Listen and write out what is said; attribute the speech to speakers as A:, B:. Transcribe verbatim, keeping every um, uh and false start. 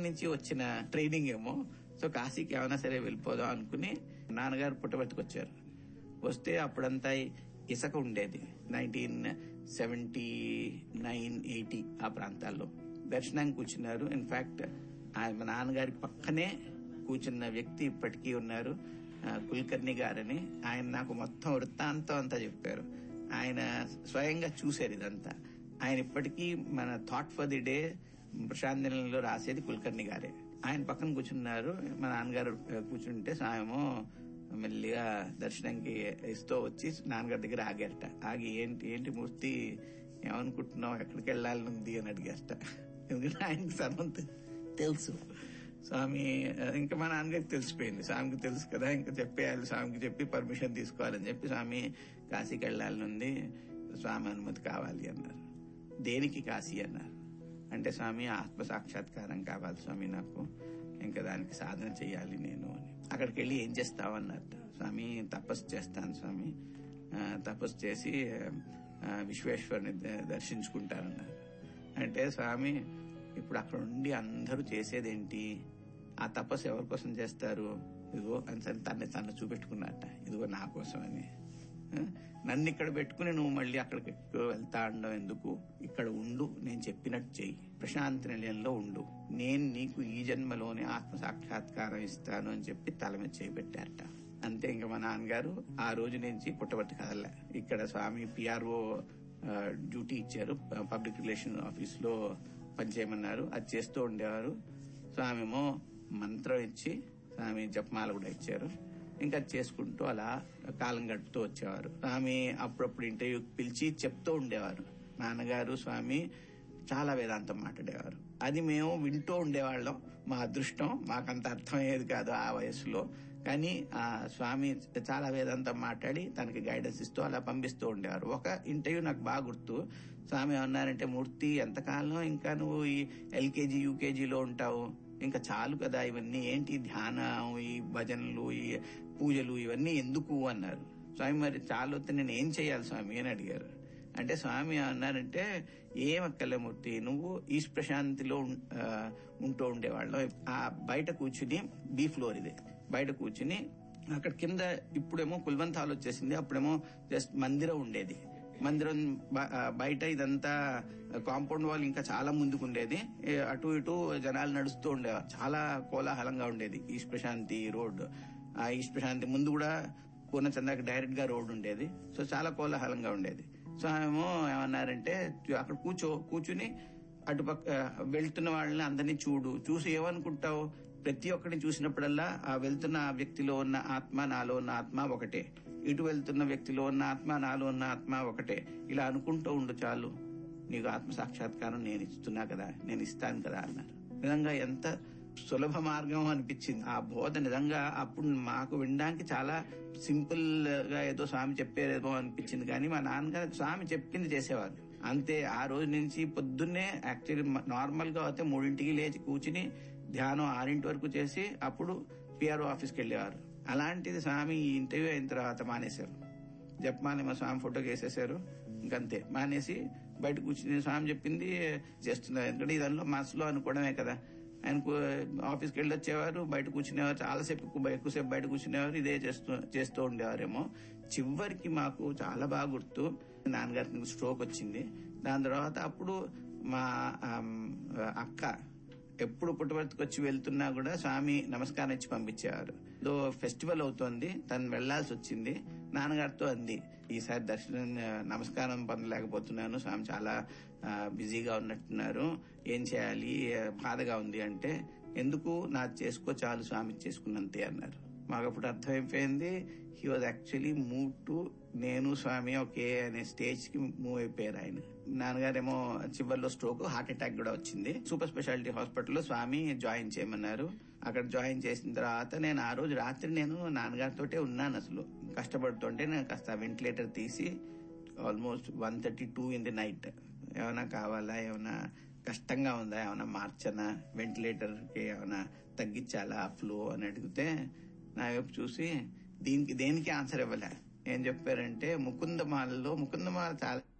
A: నుంచి వచ్చిన ట్రైనింగ్ ఏమో. సో కాశీకి ఏమైనా సరే వెళ్ళిపోదాం అనుకుని నాన్నగారు పుట్టపర్తికి వచ్చారు. వస్తే అప్పుడంతా ఇసుక ఉండేది. నైన్టీన్ సెవెంటీ నైన్ ఎయిటీ ఆ ప్రాంతాల్లో దర్శనానికి కూర్చున్నారు. ఇన్ఫాక్ట్ ఆయన నాన్నగారి పక్కనే కూర్చున్న వ్యక్తి ఇప్పటికీ ఉన్నారు, కుల్కర్ణి గారని. ఆయన నాకు మొత్తం వృత్తాంతం అంతా చెప్పారు. ఆయన స్వయంగా చూశారు ఇదంతా. ఆయన ఇప్పటికీ మన thought for the day Prashanth నిలయంలో రాసేది కుల్కర్ణి గారే. ఆయన పక్కన కూర్చున్నారు. మా నాన్నగారు కూర్చుంటే సాయమో మెల్లిగా దర్శనంకి ఇస్తూ వచ్చి నాన్నగారి దగ్గర ఆగారట. ఆగి ఏంటి ఏంటి మూర్తి ఏమనుకుంటున్నావు, ఎక్కడికి వెళ్ళాలనుంది అని అడిగారట. ఎందుకంటే ఆయనకి సర్వం తెలుసు. స్వామి ఇంకా మా నాన్నగారికి తెలిసిపోయింది, స్వామికి తెలుసు కదా, ఇంకా చెప్పేయాలి, స్వామికి చెప్పి పర్మిషన్ తీసుకోవాలని చెప్పి స్వామి కాశీకి వెళ్ళాలనుంది, స్వామి అనుమతి కావాలి అన్నారు. దేనికి కాశీ అన్నారు అంటే, స్వామి ఆత్మ సాక్షాత్కారం కావాలి స్వామి, నాకు ఇంకా దానికి సాధన చెయ్యాలి నేను అని. అక్కడికి వెళ్ళి ఏం చేస్తావన్నట్టు. స్వామి తపస్సు చేస్తాను స్వామి, తపస్సు చేసి విశ్వేశ్వరుని దర్శించుకుంటానన్నారు. అంటే స్వామి ఇప్పుడు అక్కడ ఉండి అందరూ చేసేదేంటి, ఆ తపస్సు ఎవరి కోసం చేస్తారు, ఇదిగో అని తన తను చూపెట్టుకున్నట్ట, ఇదిగో నా కోసం అని. నన్ను ఇక్కడ పెట్టుకుని నువ్వు మళ్ళీ అక్కడికి వెళ్తా ఉండవు ఎందుకు, ఇక్కడ ఉండు, నేను చెప్పినట్టు చెయ్యి, ప్రశాంతి నిలయంలో ఉండు, నేను నీకు ఈ జన్మలోనే ఆత్మ సాక్షాత్కారం ఇస్తాను అని చెప్పి తల మీద చేయబెట్టారట. అంతే. ఇంకా మా నాన్నగారు ఆ రోజు నుంచి పుట్టబట్టి కదలే. ఇక్కడ స్వామి పిఆర్ఓ డ్యూటీ ఇచ్చారు, పబ్లిక్ రిలేషన్ ఆఫీస్ లో పనిచేయమన్నారు. అది చేస్తూ ఉండేవారు. స్వామి ఏమో మంత్రం ఇచ్చి స్వామి జపమాల కూడా ఇచ్చారు. ఇంకా చేసుకుంటూ అలా కాలం గడుపుతూ వచ్చేవారు. స్వామి అప్పుడప్పుడు ఇంటర్వ్యూకి పిలిచి చెప్తూ ఉండేవారు. నాన్నగారు స్వామి చాలా వేదాంతం మాట్లాడేవారు. అది మేము వింటూ ఉండేవాళ్ళం. మా అదృష్టం, మాకంత అర్థమయ్యేది కాదు ఆ వయసులో. కానీ ఆ స్వామి చాలా వేదాంతం మాట్లాడి తనకి గైడెన్స్ ఇస్తూ అలా పంపిస్తూ ఉండేవారు. ఒక ఇంటర్వ్యూ నాకు బాగా గుర్తు. స్వామి ఏమన్నారంటే, మూర్తి ఎంతకాలం ఇంకా నువ్వు ఈ ఎల్కేజీ యూకేజీలో ఉంటావు, ఇంకా చాలు కదా ఇవన్నీ, ఏంటి ధ్యానం, ఈ భజనలు, ఈ పూజలు, ఇవన్నీ ఎందుకు అన్నారు. స్వామి మరి చాలు వస్తే నేను ఏం చేయాలి స్వామి అని అడిగారు. అంటే స్వామి అన్నారంటే, ఏమక్కలే మూర్తి, నువ్వు ఈస్ట్ ప్రశాంతిలో ఉంటూ ఉండేవాళ్ళం. ఆ బయట కూర్చుని, బీ ఫ్లోర్ ఇది, బయట కూర్చుని అక్కడ కింద ఇప్పుడేమో కుల్వంత్ హాల్ వచ్చేసింది, అప్పుడేమో జస్ట్ మందిరం ఉండేది. మందిరం బయట ఇదంతా కాంపౌండ్ వాల్ ఇంకా చాలా ముందుకు ఉండేది. అటు ఇటు జనాలు నడుస్తూ ఉండేవారు. చాలా కోలాహలంగా ఉండేది ఈస్ట్ ప్రశాంతి రోడ్. ఆ ఈస్ట్ ప్రశాంతి ముందు కూడా పూర్ణచంద్రకి డైరెక్ట్ గా రోడ్ ఉండేది. సో చాలా కోలాహలంగా ఉండేది. సో ఏమో ఏమన్నారంటే, అక్కడ కూర్చో, కూర్చుని అటుపక్క వెళ్తున్న వాళ్ళని అందరినీ చూడు, చూసి ఏమనుకుంటావు, ప్రతి ఒక్కరిని చూసినప్పుడల్లా ఆ వెళ్తున్న వ్యక్తిలో ఉన్న ఆత్మ నాలో ఉన్న ఆత్మ ఒకటే, ఇటు వెళ్తున్న వ్యక్తిలో ఉన్న ఆత్మ నాలో ఉన్న ఆత్మ ఒకటే, ఇలా అనుకుంటూ ఉండు చాలు, నీకు ఆత్మ సాక్షాత్కారం నేను ఇస్తున్నా కదా, నేను ఇస్తాను కదా అన్నారు. నిజంగా ఎంత సులభ మార్గం అనిపించింది ఆ బోధ. నిజంగా అప్పుడు మాకు వినడానికి చాలా సింపుల్ గా ఏదో స్వామి చెప్పేదేమో అనిపించింది. కానీ మా నాన్నగారు స్వామి చెప్పింది చేసేవారు అంతే. ఆ రోజు నుంచి పొద్దున్నే యాక్చువల్లీ నార్మల్ గా అయితే మూడింటికి లేచి కూర్చుని ధ్యానం ఆరింటి వరకు చేసి అప్పుడు పిఆర్ఓ ఆఫీస్కి వెళ్లేవారు. అలాంటిది స్వామి ఈ ఇంటర్వ్యూ అయిన తర్వాత మానేశారు. జపమాల మా స్వామి ఫోటోకి వేసేశారు, ఇంకంతే మానేసి బయట కూర్చుని స్వామి చెప్పింది చేస్తున్నారు. ఎందుకంటే ఇదానిలో మనసులో అనుకోవడమే కదా. ఆయనకు ఆఫీస్కి వెళ్ళి వచ్చేవారు, బయట కూర్చునేవారు, చాలాసేపు ఎక్కువసేపు బయట కూర్చునేవారు, ఇదే చేస్తూ చేస్తూ ఉండేవారేమో. చివరికి మాకు చాలా బాగా గుర్తు, నాన్నగారికి స్ట్రోక్ వచ్చింది. దాని తర్వాత అప్పుడు మా అక్క ఎప్పుడు పుట్టపర్తికి వచ్చి వెళ్తున్నా కూడా స్వామి నమస్కారం ఇచ్చి పంపించేవారు. ఏదో ఫెస్టివల్ అవుతోంది, తను వెళ్లాల్సి వచ్చింది. నాన్నగారితో అంది, ఈసారి దర్శనం నమస్కారం పొందలేకపోతున్నాను, స్వామి చాలా బిజీగా ఉన్నట్టున్నారు, ఏం చేయాలి, బాధగా ఉంది అంటే, ఎందుకు నాది చేసుకో చాలు, స్వామి చేసుకున్నంతే అన్నారు. మాకు అప్పుడు అర్థమైపోయింది, he was actually move to నేను స్వామి ఓకే అనే స్టేజ్ కి మూవ్ అయిపోయారు ఆయన. నాన్నగారేమో చివరిలో స్ట్రోక్, హార్ట్ అటాక్ కూడా వచ్చింది. సూపర్ స్పెషాలిటీ హాస్పిటల్లో స్వామి జాయిన్ చేయమన్నారు. అక్కడ జాయిన్ చేసిన తర్వాత నేను ఆ రోజు రాత్రి నేను నాన్నగారితోటే ఉన్నాను. అసలు కష్టపడుతుంటే నేను కాస్త వెంటిలేటర్ తీసి almost one thirty two in the night, ఏమైనా కావాలా, ఏమైనా కష్టంగా ఉందా, ఏమైనా మార్చనా, వెంటిలేటర్ కి ఏమైనా తగ్గించాలా ఫ్లో అని అడిగితే నా వైపు చూసి దీనికి దేనికి ఆన్సర్ ఇవ్వలే. ఏం చెప్పారంటే, ముకుందమాలలో ముకుందమాల చాలా